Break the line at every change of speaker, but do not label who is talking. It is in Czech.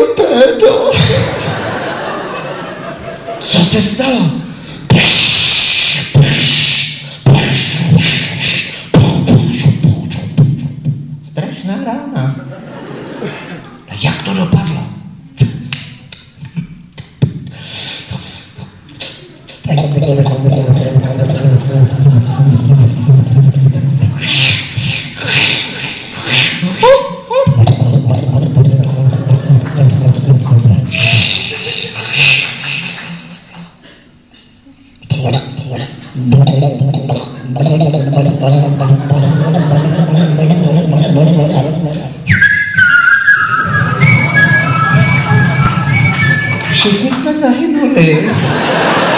torpédo.
Co se stalo?
Strašná rána.
No jak to dopadlo?
Všichni jsme zahynuli.